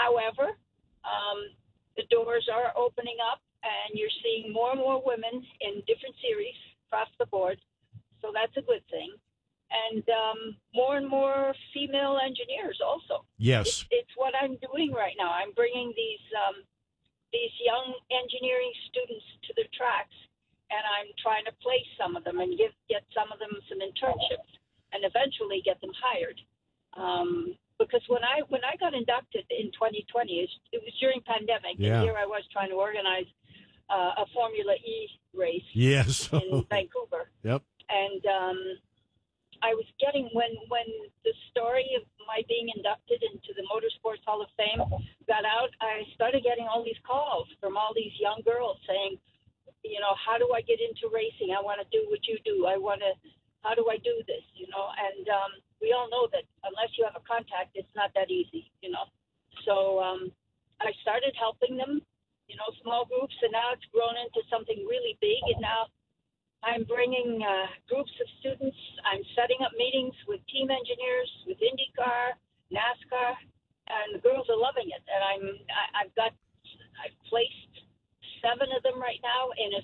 However, the doors are opening up, and you're seeing more and more women in different series across the board. So that's a good thing. And more and more female engineers also. Yes. It's what I'm doing right now. I'm bringing these young engineering students to the tracks, and I'm trying to place some of them and get some of them some internships and eventually get them hired. Because when I got inducted in 2020, it was during pandemic, and here I was trying to organize a Formula E race in Vancouver. Yep. And I was getting, when the story of my being inducted into the Motorsports Hall of Fame got out, I started getting all these calls from all these young girls saying, you know, how do I get into racing? I want to do what you do. How do I do this? You know, and we all know that unless you have a contact, it's not that easy, you know. So I started helping them, you know, small groups, and now it's grown into something really big. And now I'm bringing groups of students. I'm setting up meetings with team engineers, with IndyCar, NASCAR, and the girls are loving it. And I've placed 7 of them right now, and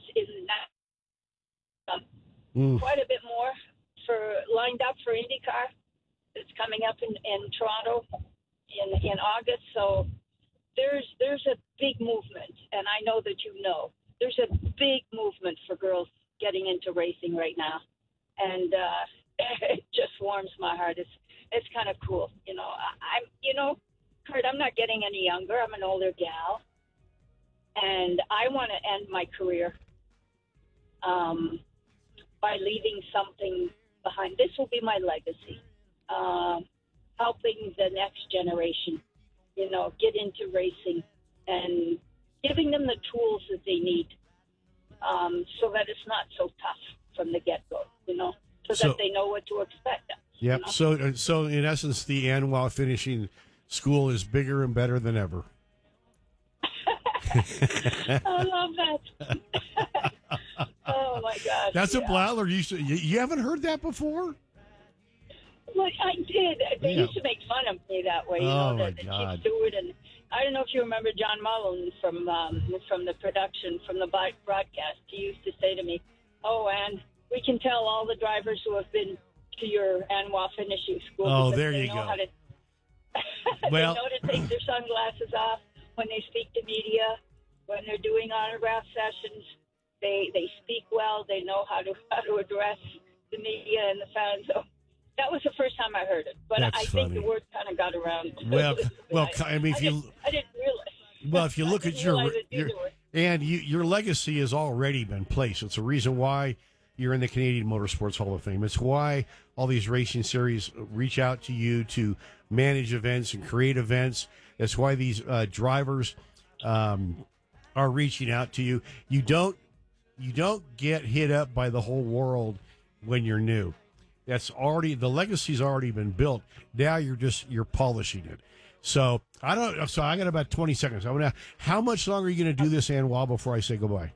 it's quite a bit more lined up for IndyCar. It's coming up in Toronto in August. So there's a big movement, and I know that you know there's a big movement for girls getting into racing right now, and it just warms my heart. It's kind of cool, you know. Kurt, I'm not getting any younger. I'm an older gal, and I want to end my career by leaving something behind. This will be my legacy, helping the next generation, you know, get into racing and giving them the tools that they need. So that it's not so tough from the get-go, you know, so that they know what to expect. Yep. You know? So in essence, the ANWA finishing school is bigger and better than ever. I love that. Oh my gosh. That's a Blattler. You haven't heard that before? Well, I did. They used to make fun of me that way, you know, the Chief Steward, and I don't know if you remember John Mullen from the production, from the broadcast. He used to say to me, "Oh, Ann, we can tell all the drivers who have been to your ANWA finishing school." Oh, there you go. They know to take their sunglasses off when they speak to media, when they're doing autograph sessions. They speak well. They know how to address the media and the fans. So that was the first time I heard it, but I think the word kind of got around. Well, I mean, I didn't realize. Well, if you look at your legacy has already been placed. It's the reason why you're in the Canadian Motorsports Hall of Fame. It's why all these racing series reach out to you to manage events and create events. It's why these drivers are reaching out to you. You don't get hit up by the whole world when you're new. That's already, the legacy's already been built. Now you're polishing it. So I got about 20 seconds. I want to, how much longer are you going to do this, ANWA, before I say goodbye?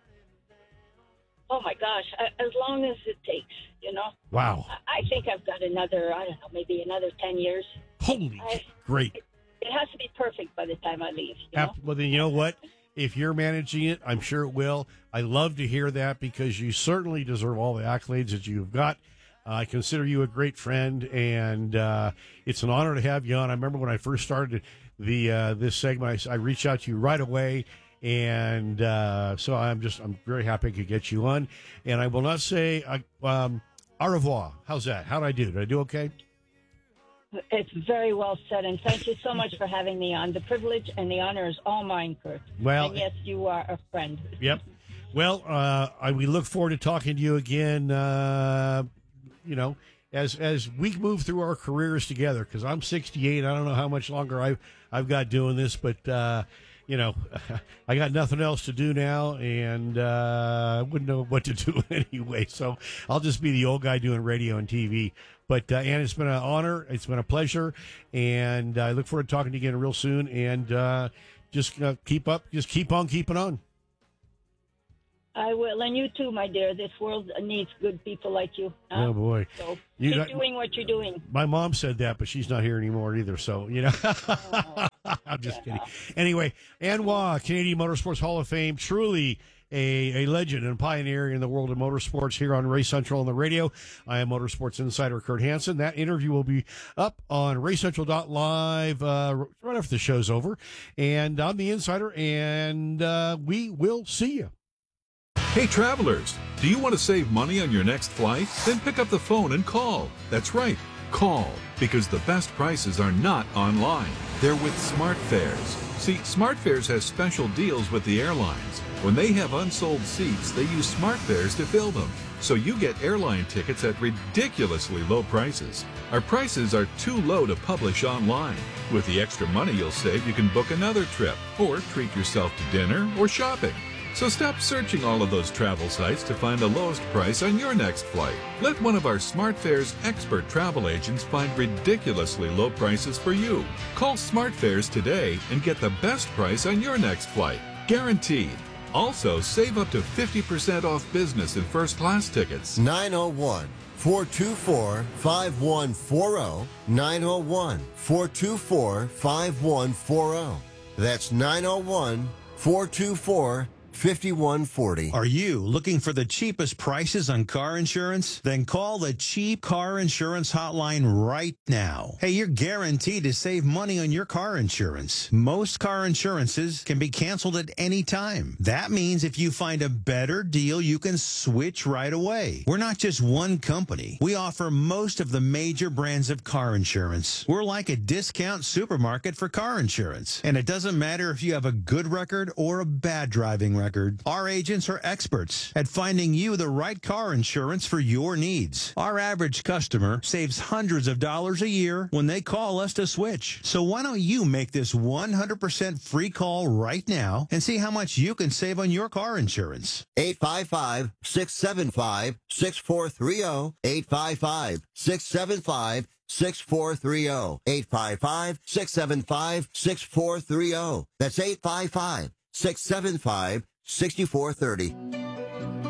Oh my gosh, as long as it takes, you know. Wow. I think I've got another, I don't know, maybe another 10 years. Holy, great. It has to be perfect by the time I leave. You know? Well, then you know what? If you're managing it, I'm sure it will. I love to hear that because you certainly deserve all the accolades that you've got. I consider you a great friend, and it's an honor to have you on. I remember when I first started this segment, I reached out to you right away, and so I'm very happy I could get you on. And I will not say au revoir. How's that? How did I do? Did I do okay? It's very well said, and thank you so much for having me on. The privilege and the honor is all mine, Kurt. Well, and yes, you are a friend. Yep. Well, we look forward to talking to you again. You know, as we move through our careers together, because I'm 68. I don't know how much longer I've got doing this, but you know, I got nothing else to do now, and I wouldn't know what to do anyway. So I'll just be the old guy doing radio and TV. But Ann, it's been an honor. It's been a pleasure, and I look forward to talking to you again real soon. And just keep on keeping on. I will, and you too, my dear. This world needs good people like you. Huh? Oh boy, so keep doing what you're doing. My mom said that, but she's not here anymore either. So I'm just kidding. Anyway, Ann Wah, Canadian Motorsports Hall of Fame, truly a legend and pioneer in the world of motorsports here on Race Central on the radio. I am Motorsports Insider Kurt Hansen. That interview will be up on racecentral.live right after the show's over, and I'm the Insider, and we will see you. Hey travelers, do you want to save money on your next flight? Then pick up the phone and call. That's right, call, because the best prices are not online. They're with SmartFares. See, SmartFares has special deals with the airlines. When they have unsold seats, they use SmartFares to fill them. So you get airline tickets at ridiculously low prices. Our prices are too low to publish online. With the extra money you'll save, you can book another trip or treat yourself to dinner or shopping. So stop searching all of those travel sites to find the lowest price on your next flight. Let one of our SmartFares expert travel agents find ridiculously low prices for you. Call SmartFares today and get the best price on your next flight. Guaranteed. Also, save up to 50% off business and first class tickets. 901-424-5140. 901-424-5140. That's 901-424-5140. 5140. Are you looking for the cheapest prices on car insurance? Then call the Cheap Car Insurance Hotline right now. Hey, you're guaranteed to save money on your car insurance. Most car insurances can be canceled at any time. That means if you find a better deal, you can switch right away. We're not just one company. We offer most of the major brands of car insurance. We're like a discount supermarket for car insurance. And it doesn't matter if you have a good record or a bad driving record. Our agents are experts at finding you the right car insurance for your needs. Our average customer saves hundreds of dollars a year when they call us to switch. So why don't you make this 100% free call right now and see how much you can save on your car insurance? 855-675-6430. 855-675-6430. 855-675-6430. That's 855-675-6430.